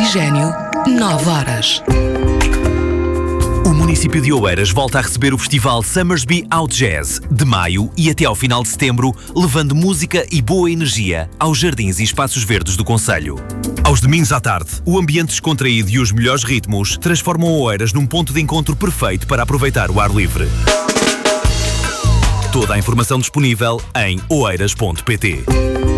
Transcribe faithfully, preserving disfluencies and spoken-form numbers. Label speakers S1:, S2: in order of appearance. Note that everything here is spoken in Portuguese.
S1: Oxigênio, nove horas.
S2: O município de Oeiras volta a receber o festival Summersby Out Jazz, de maio e até ao final de setembro, levando música e boa energia aos jardins e espaços verdes do concelho. Aos domingos à tarde, o ambiente descontraído e os melhores ritmos transformam Oeiras num ponto de encontro perfeito para aproveitar o ar livre. Toda a informação disponível em oeiras ponto pt.